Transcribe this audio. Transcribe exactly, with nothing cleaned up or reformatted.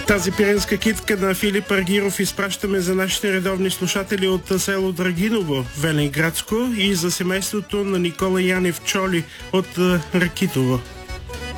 Тази пиренска китка на Филип Аргиров изпращаме за нашите редовни слушатели от село Драгиново, Велинградско, и за семейството на Никола Янев Чоли от Ракитово.